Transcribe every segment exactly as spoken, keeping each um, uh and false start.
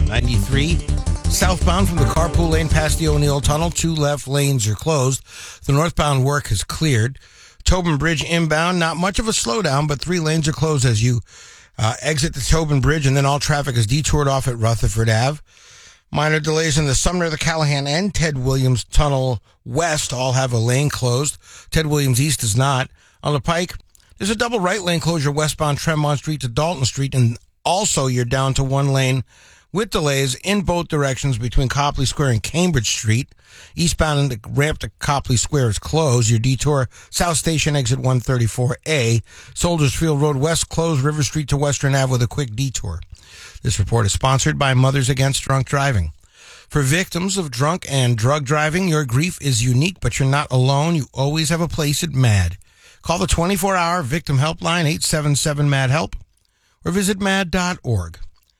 ninety-three, southbound from the carpool lane past the O'Neill Tunnel, two left lanes are closed. The northbound work is cleared. Tobin Bridge inbound, not much of a slowdown, but three lanes are closed as you uh, exit the Tobin Bridge, and then all traffic is detoured off at Rutherford Avenue. Minor delays in the Sumner, the Callahan, and Ted Williams Tunnel West all have a lane closed. Ted Williams East does not. On the Pike, there's a double right lane closure westbound Tremont Street to Dalton Street, and also you're down to one lane with delays in both directions between Copley Square and Cambridge Street. Eastbound and the ramp to Copley Square is closed. Your detour, South Station exit one thirty-four A. Soldiers Field Road West closed. River Street to Western Avenue with a quick detour. This report is sponsored by Mothers Against Drunk Driving. For victims of drunk and drug driving, your grief is unique, but you're not alone. You always have a place at MAD. Call the twenty-four hour victim helpline, eight seven seven MAD HELP, or visit mad dot org.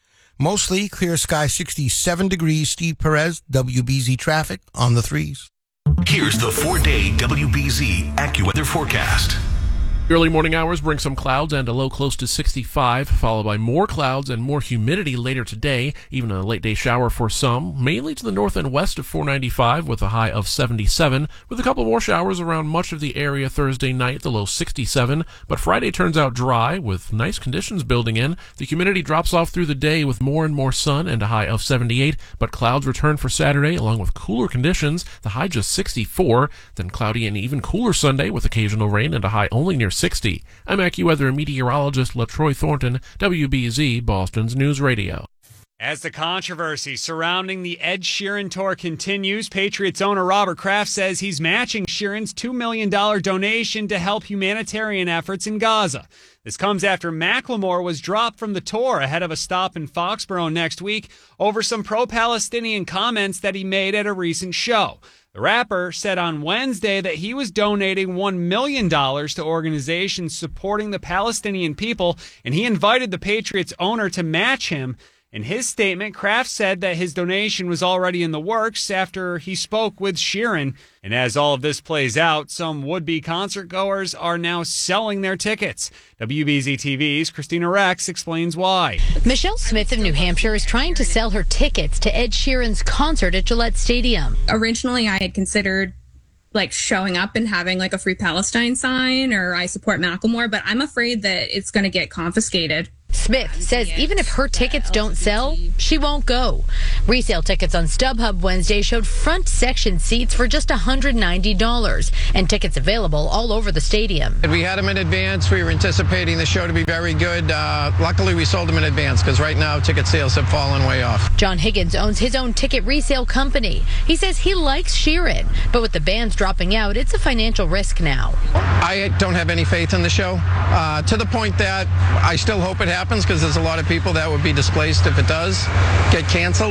Mostly clear sky, sixty-seven degrees. Steve Perez, W B Z traffic on the threes. Here's the four-day W B Z AccuWeather forecast. Early morning hours bring some clouds and a low close to sixty-five, followed by more clouds and more humidity later today, even a late day shower for some, mainly to the north and west of four ninety-five with a high of seventy-seven, with a couple more showers around much of the area Thursday night, the low sixty-seven, but Friday turns out dry with nice conditions building in. The humidity drops off through the day with more and more sun and a high of seventy-eight, but clouds return for Saturday along with cooler conditions, the high just sixty-four, then cloudy and even cooler Sunday with occasional rain and a high only near sixty. I'm AccuWeather meteorologist LaTroy Thornton, W B Z, Boston's News Radio. As the controversy surrounding the Ed Sheeran tour continues, Patriots owner Robert Kraft says he's matching Sheeran's two million dollars donation to help humanitarian efforts in Gaza. This comes after Macklemore was dropped from the tour ahead of a stop in Foxborough next week over some pro-Palestinian comments that he made at a recent show. The rapper said on Wednesday that he was donating one million dollars to organizations supporting the Palestinian people, and he invited the Patriots owner to match him. In his statement, Kraft said that his donation was already in the works after he spoke with Sheeran. And as all of this plays out, some would-be concertgoers are now selling their tickets. W B Z T V's Christina Rex explains why. Michelle Smith of New Hampshire is trying to sell her tickets to Ed Sheeran's concert at Gillette Stadium. Originally, I had considered like showing up and having like a Free Palestine sign or I support Macklemore, but I'm afraid that it's going to get confiscated. Smith says even if her tickets don't sell, she won't go. Resale tickets on StubHub Wednesday showed front section seats for just one hundred ninety dollars and tickets available all over the stadium. We had them in advance. We were anticipating the show to be very good. Uh, luckily, we sold them in advance because right now ticket sales have fallen way off. John Higgins owns his own ticket resale company. He says he likes Sheeran, but with the bands dropping out, it's a financial risk now. I don't have any faith in the show uh, to the point that I still hope it happens because there's a lot of people that would be displaced if it does get canceled.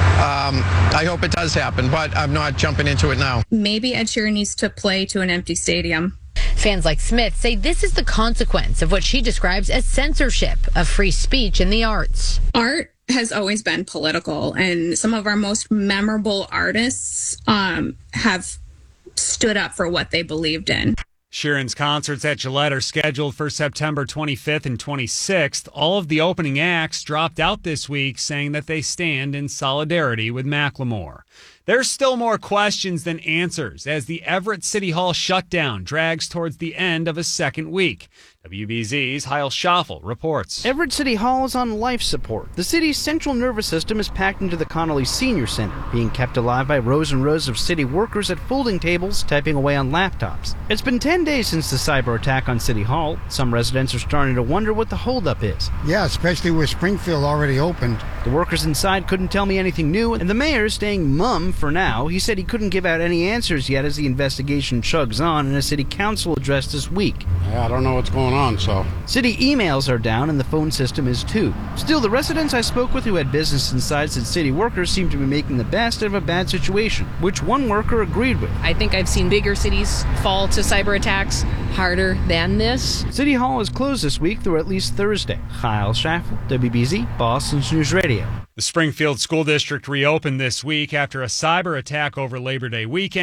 Um, I hope it does happen, but I'm not jumping into it now. Maybe Ed Sheeran needs to play to an empty stadium. Fans like Smith say this is the consequence of what she describes as censorship of free speech in the arts. Art has always been political, and some of our most memorable artists um, have stood up for what they believed in. Sheeran's concerts at Gillette are scheduled for September twenty-fifth and twenty-sixth. All of the opening acts dropped out this week, saying that they stand in solidarity with Macklemore. There's still more questions than answers as the Everett City Hall shutdown drags towards the end of a second week. W B Z's Heil Schaffel reports. Everett City Hall is on life support. The city's central nervous system is packed into the Connolly Senior Center, being kept alive by rows and rows of city workers at folding tables, typing away on laptops. It's been ten days since the cyber attack on City Hall. Some residents are starting to wonder what the holdup is. Yeah, especially with Springfield already opened. The workers inside couldn't tell me anything new, and the mayor is staying mum for now. He said he couldn't give out any answers yet as the investigation chugs on in a city council address this week. Yeah, I don't know what's going on, so. City emails are down and the phone system is too. Still, the residents I spoke with who had business inside said city workers seem to be making the best of a bad situation, which one worker agreed with. I think I've seen bigger cities fall to cyber attacks harder than this. City Hall is closed this week through at least Thursday. Kyle Schaffel, W B Z, Boston's News Radio. The Springfield School District reopened this week after a cyber attack over Labor Day weekend.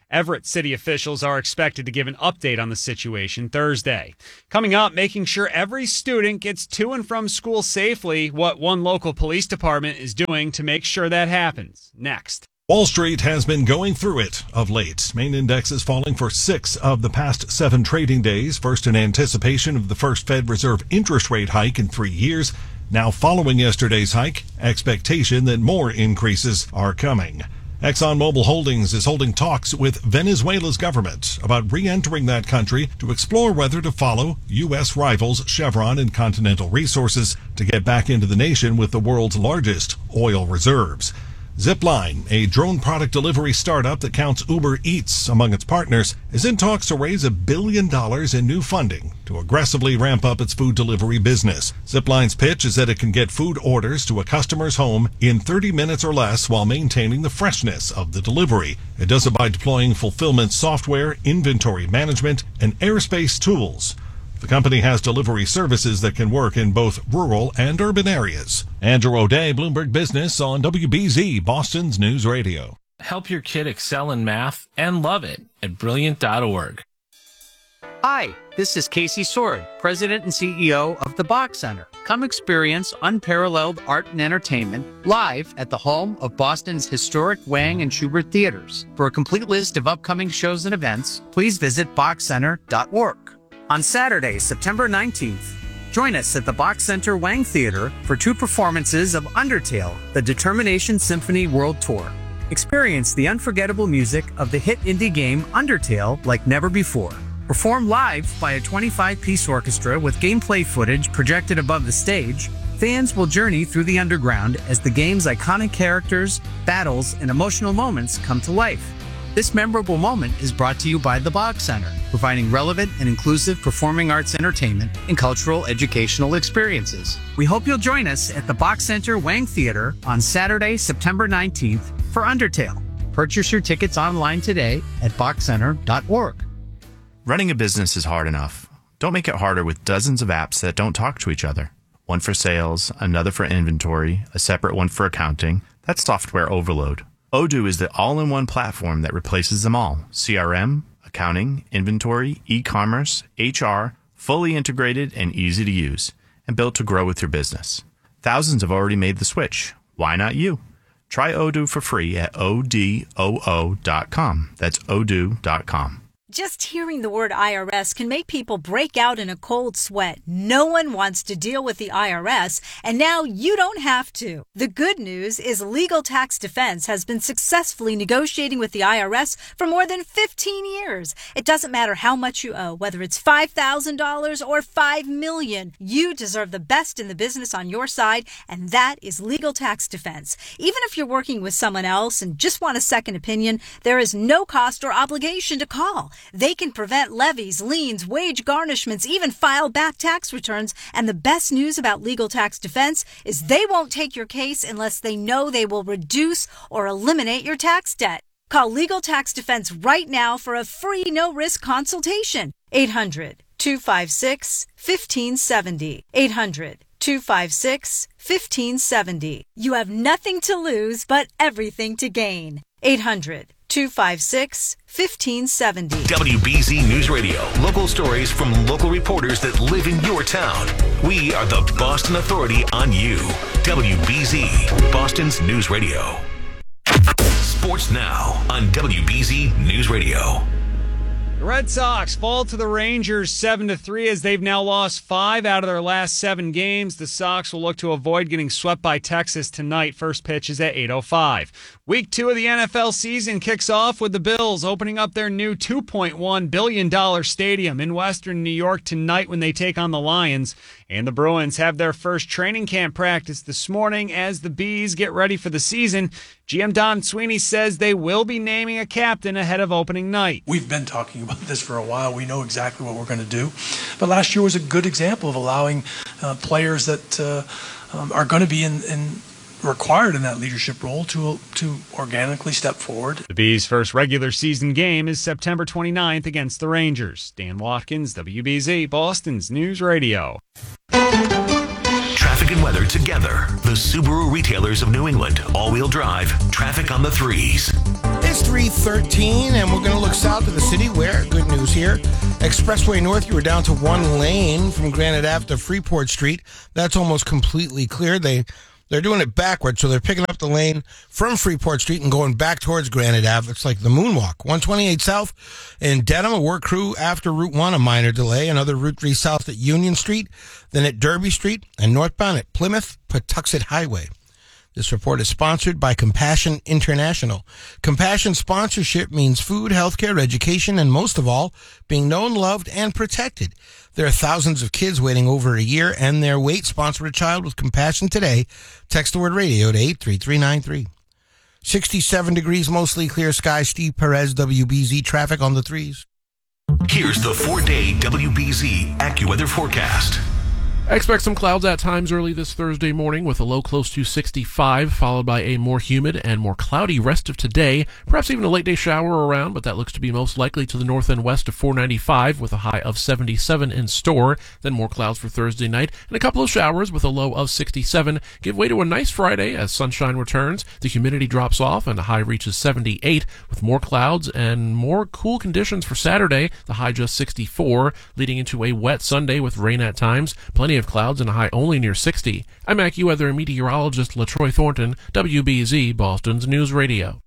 Everett city officials are expected to give an update on the situation Thursday. Coming up, making sure every student gets to and from school safely, what one local police department is doing to make sure that happens. Next. Wall Street has been going through it of late. Main indexes falling for six of the past seven trading days, first in anticipation of the first Fed Reserve interest rate hike in three years. Now, following yesterday's hike, expectation that more increases are coming. ExxonMobil Holdings is holding talks with Venezuela's government about re-entering that country to explore whether to follow U S rivals Chevron and Continental Resources to get back into the nation with the world's largest oil reserves. Zipline, a drone product delivery startup that counts Uber Eats among its partners, is in talks to raise a billion dollars in new funding to aggressively ramp up its food delivery business. Zipline's pitch is that it can get food orders to a customer's home in thirty minutes or less while maintaining the freshness of the delivery. It does it by deploying fulfillment software, inventory management, and airspace tools. The company has delivery services that can work in both rural and urban areas. Andrew O'Day, Bloomberg Business on W B Z, Boston's News Radio. Help your kid excel in math and love it at brilliant dot org. Hi, this is Casey Sword, President and C E O of the Bach Center. Come experience unparalleled art and entertainment live at the home of Boston's historic Wang and Schubert theaters. For a complete list of upcoming shows and events, please visit bach center dot org. On Saturday, September nineteenth, join us at the Bach Center Wang Theater for two performances of Undertale, the Determination Symphony World Tour. Experience the unforgettable music of the hit indie game Undertale like never before. Performed live by a twenty-five piece orchestra with gameplay footage projected above the stage, fans will journey through the underground as the game's iconic characters, battles, and emotional moments come to life. This memorable moment is brought to you by the Bach Center, providing relevant and inclusive performing arts entertainment and cultural educational experiences. We hope you'll join us at the Bach Center Wang Theater on Saturday, September nineteenth for Undertale. Purchase your tickets online today at bach center dot org. Running a business is hard enough. Don't make it harder with dozens of apps that don't talk to each other. One for sales, another for inventory, a separate one for accounting. That's software overload. Odoo is the all-in-one platform that replaces them all. C R M, accounting, inventory, e-commerce, H R, fully integrated and easy to use, and built to grow with your business. Thousands have already made the switch. Why not you? Try Odoo for free at odoo dot com. That's odoo dot com. Just hearing the word I R S can make people break out in a cold sweat. No one wants to deal with the I R S, and now you don't have to. The good news is Legal Tax Defense has been successfully negotiating with the I R S for more than fifteen years. It doesn't matter how much you owe, whether it's five thousand dollars or five million dollars. You deserve the best in the business on your side, and that is Legal Tax Defense. Even if you're working with someone else and just want a second opinion, there is no cost or obligation to call. They can prevent levies, liens, wage garnishments, even file back tax returns. And the best news about Legal Tax Defense is they won't take your case unless they know they will reduce or eliminate your tax debt. Call Legal Tax Defense right now for a free no-risk consultation. eight hundred, two five six, one five seven zero. eight hundred, two five six, one five seven zero. You have nothing to lose but everything to gain. eight hundred, two five six, one five seven zero. W B Z News Radio. Local stories from local reporters that live in your town. We are the Boston Authority on you. W B Z, Boston's News Radio. Sports now on W B Z News Radio. The Red Sox fall to the Rangers seven to three as they've now lost five out of their last seven games. The Sox will look to avoid getting swept by Texas tonight. First pitch is at eight oh five. Week two of the N F L season kicks off with the Bills opening up their new two point one billion dollars stadium in Western New York tonight when they take on the Lions. And the Bruins have their first training camp practice this morning as the Bees get ready for the season. G M Don Sweeney says they will be naming a captain ahead of opening night. We've been talking about this for a while. We know exactly what we're going to do. But last year was a good example of allowing uh, players that uh, um, are going to be in, in required in that leadership role to to organically step forward. The Bees' first regular season game is September twenty-ninth against the Rangers. Dan Watkins, W B Z, Boston's News Radio. Traffic and weather together. The Subaru retailers of New England. All-wheel drive. Traffic on the threes. It's three thirteen, and we're going to look south of the city where, good news here, Expressway North, you were down to one lane from Granite Ave to Freeport Street. That's almost completely cleared. They, they're doing it backwards, so they're picking up the lane from Freeport Street and going back towards Granite Ave. It's like the moonwalk. one twenty-eight South in Dedham, a work crew after Route one, a minor delay. Another Route three South at Union Street, then at Derby Street, and northbound at Plymouth Patuxent Highway. This report is sponsored by Compassion International. Compassion sponsorship means food, healthcare, education, and most of all, being known, loved, and protected. There are thousands of kids waiting over a year and their wait. Sponsor a child with Compassion today. Text the word radio to eight three three nine three. sixty-seven degrees, mostly clear skies. Steve Perez, W B Z traffic on the threes. Here's the four-day W B Z AccuWeather forecast. Expect some clouds at times early this Thursday morning with a low close to sixty-five, followed by a more humid and more cloudy rest of today. Perhaps even a late day shower around, but that looks to be most likely to the north and west of four ninety-five with a high of seventy-seven in store. Then more clouds for Thursday night and a couple of showers with a low of sixty-seven. Give way to a nice Friday as sunshine returns. The humidity drops off and the high reaches seventy-eight with more clouds and more cool conditions for Saturday. The high just sixty-four, leading into a wet Sunday with rain at times. Plenty of clouds and a high only near sixty. I'm AccuWeather meteorologist LaTroy Thornton, W B Z, Boston's News Radio.